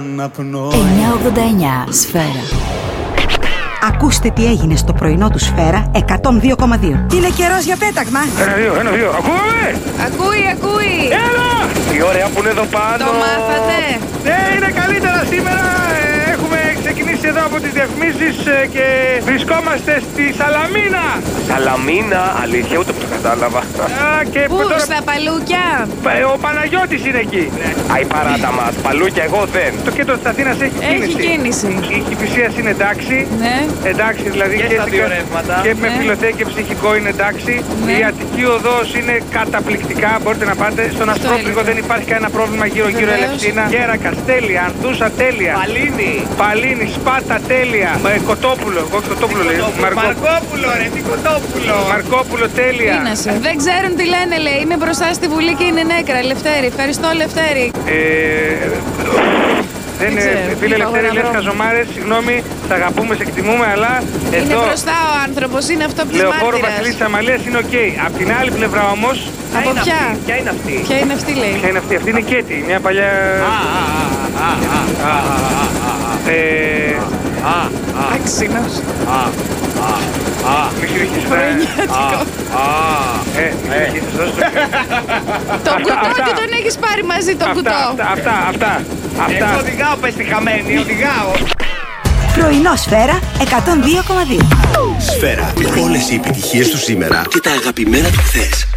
989 Σφαίρα. Ακούστε τι έγινε στο πρωινό του Σφαίρα 102,2. Είναι καιρός για πέταγμα. Ένα-δύο. Ακούγαμε! Ακούει. Έλα! Τι ωραία που είναι εδώ πάνω. Το μάθατε? Ναι, είναι καλύτερα σήμερα. Έχουμε ξεκινήσει εδώ από τις διαφημίσεις και βρισκόμαστε στη Σαλαμίνα. Σαλαμίνα, αλήθεια, ούτε που το κατάλαβα. Πού, στα Παλούκια? Ο Παναγιώτης είναι εκεί. Αϊ παράτα μας, Παλούκια εγώ δεν. Το κέντρο της Αθήνας έχει κίνηση. Η Κηφισίας είναι εντάξει. Ναι. Εντάξει, δηλαδή και στα δύο ρεύματα. Και με φιλοθέκευση ηχικό είναι εντάξει. Ναι. Η Αττική Οδός είναι καταπληκτικά. Μπορείτε να πάτε. Στον Αστρόπληγο δεν υπάρχει κανένα πρόβλημα γύρω-γύρω. Ελευσίνα. Γέρακας τέλεια. Ανθούσα τέλεια. Παλίνη, Σπάτα τέλεια. Κοτόπουλο. Κοτόπουλο λέει. Μαρκόπουλο, ρε, τι Κοτόπουλο. Μαρκόπουλο τέλεια. Δεν ξέρουν τι λένε, λέει. Είμαι μπροστά στη Βουλή και είναι νέκρα. Λευτέρη. Ευχαριστώ, Λευτέρη. Δεν είναι, φίλε Λευτέρη, λες χαζομάρες, συγγνώμη, τα αγαπούμε, σε εκτιμούμε, αλλά Είναι εδώ μπροστά ο άνθρωπος, είναι αυτό που της Λεωφόρο μάρτυρας. Βασιλής Αμαλίας είναι οκ. Απ' την άλλη πλευρά όμως. Από ποια? Ποια είναι αυτή? Ποια είναι αυτή, λέει? Ποια είναι αυτή? Αυτή είναι Κέτη, μια παλιά. Αξίνος. Μη συνεχίσεις. Πρωινιάτικο. Το κουτό και τον έχεις πάρει μαζί, το κουτό. Αυτά. Εγώ οδηγάω, πες τη χαμένη, οδηγάω. Πρωινό Σφαίρα 102,2. Σφαίρα. Όλες οι επιτυχίες του σήμερα και τα αγαπημένα του χθες.